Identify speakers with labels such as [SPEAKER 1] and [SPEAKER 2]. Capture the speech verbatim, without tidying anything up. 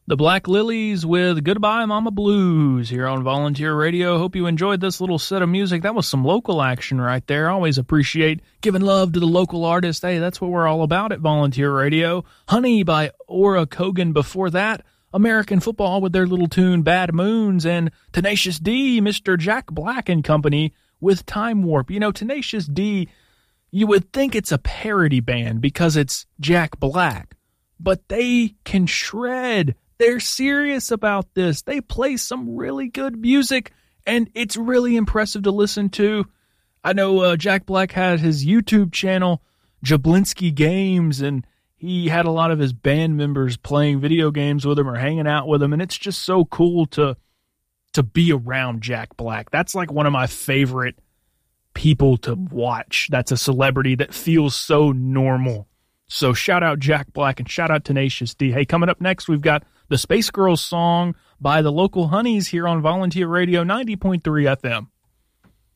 [SPEAKER 1] The Black Lilies with Goodbye Mama Blues here on Volunteer Radio. Hope you enjoyed this little set of music. That was some local action right there. Always appreciate giving love to the local artist. Hey, that's what we're all about at Volunteer Radio. Honey by Ora Kogan before that. American Football with their little tune Bad Moons, and Tenacious D, Mister Jack Black and Company with Time Warp. You know, Tenacious D, you would think it's a parody band because it's Jack Black, but they can shred. They're serious about this. They play some really good music, and it's really impressive to listen to. I know uh, Jack Black had his YouTube channel, Jablinski Games, and he had a lot of his band members playing video games with him or hanging out with him, and it's just so cool to to be around Jack Black. That's like one of my favorite people to watch. That's a celebrity that feels so normal. So shout out Jack Black and shout out Tenacious D. Hey, coming up next, we've got the Space Girls song by the local Honeys here on Volunteer Radio ninety point three F M.